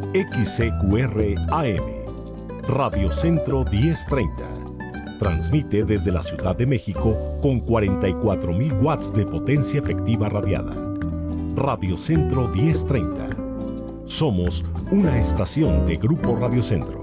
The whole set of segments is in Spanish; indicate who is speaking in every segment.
Speaker 1: XCQR AM, Radio Centro 1030. Transmite desde la Ciudad de México con 44.000 watts de potencia efectiva radiada. Radio Centro 1030. Somos una estación de Grupo Radio Centro.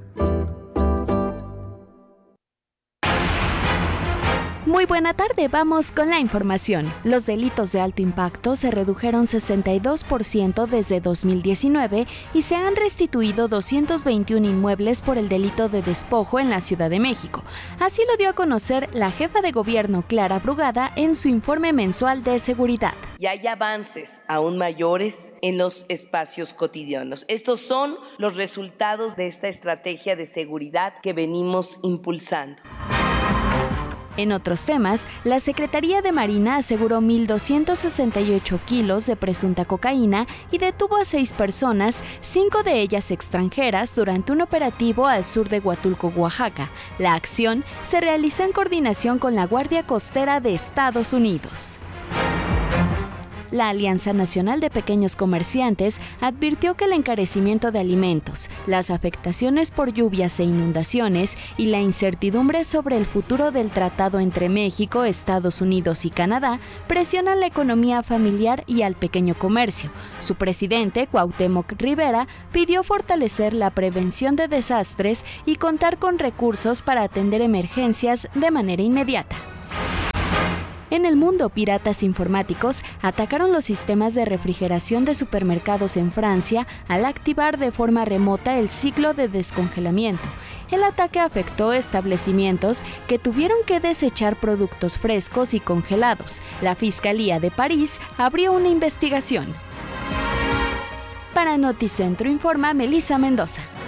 Speaker 2: Muy buena tarde, vamos con la información. Los delitos de alto impacto se redujeron 62% desde 2019 y se han restituido 221 inmuebles por el delito de despojo en la Ciudad de México. Así lo dio a conocer la jefa de gobierno Clara Brugada en su informe mensual de seguridad.
Speaker 3: Y hay avances aún mayores en los espacios cotidianos. Estos son los resultados de esta estrategia de seguridad que venimos impulsando.
Speaker 2: En otros temas, la Secretaría de Marina aseguró 1.268 kilos de presunta cocaína y detuvo a 6 personas, 5 de ellas extranjeras, durante un operativo al sur de Huatulco, Oaxaca. La acción se realizó en coordinación con la Guardia Costera de Estados Unidos. La Alianza Nacional de Pequeños Comerciantes advirtió que el encarecimiento de alimentos, las afectaciones por lluvias e inundaciones y la incertidumbre sobre el futuro del tratado entre México, Estados Unidos y Canadá presionan la economía familiar y al pequeño comercio. Su presidente, Cuauhtémoc Rivera, pidió fortalecer la prevención de desastres y contar con recursos para atender emergencias de manera inmediata. En el mundo, piratas informáticos atacaron los sistemas de refrigeración de supermercados en Francia al activar de forma remota el ciclo de descongelamiento. El ataque afectó establecimientos que tuvieron que desechar productos frescos y congelados. La Fiscalía de París abrió una investigación. Para Noticentro informa Melissa Mendoza.